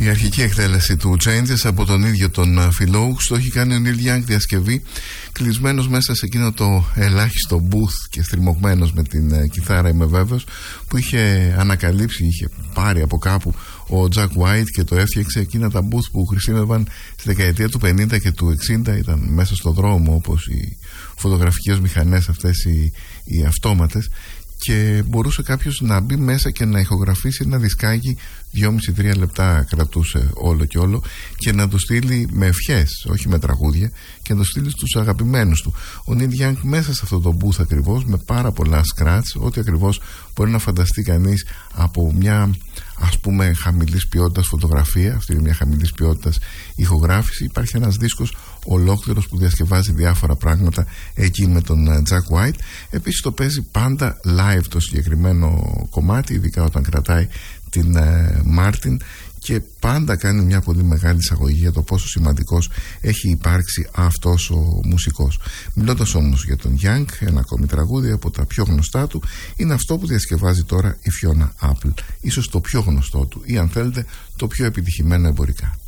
Η αρχική εκτέλεση του Changes από τον ίδιο τον Phil Oakes το έχει κάνει ο Neil Young διασκευή, κλεισμένος μέσα σε εκείνο το ελάχιστο booth και στριμωγμένος με την κιθάρα, είμαι βέβαιος, που είχε ανακαλύψει, είχε πάρει από κάπου ο Jack White και το έφτιαξε. Εκείνα τα booth που χρησιμεύαν στη δεκαετία του 50 και του 60, ήταν μέσα στο δρόμο, όπως οι φωτογραφικές μηχανές αυτές οι αυτόματες, και μπορούσε κάποιος να μπει μέσα και να ηχογραφήσει ένα δισκάκι, 2,5-3 λεπτά κρατούσε όλο και όλο, και να το στείλει με ευχές, όχι με τραγούδια, και να το στείλει στους αγαπημένους του. Ο Neil Young μέσα σε αυτό το booth ακριβώς, με πάρα πολλά scratch, ό,τι ακριβώς μπορεί να φανταστεί κανείς από μια, ας πούμε, χαμηλής ποιότητας φωτογραφία. Αυτή είναι μια χαμηλής ποιότητας ηχογράφηση. Υπάρχει ένας δίσκος ολόκληρος που διασκευάζει διάφορα πράγματα εκεί με τον Jack White. Επίσης το παίζει πάντα live το συγκεκριμένο κομμάτι, ειδικά όταν κρατάει την Μάρτιν, και πάντα κάνει μια πολύ μεγάλη εισαγωγή για το πόσο σημαντικός έχει υπάρξει αυτός ο μουσικός. Μιλώντας όμως για τον Young, ένα ακόμη τραγούδι από τα πιο γνωστά του είναι αυτό που διασκευάζει τώρα η Fiona Apple, ίσως το πιο γνωστό του, ή αν θέλετε το πιο επιτυχημένο εμπορικά.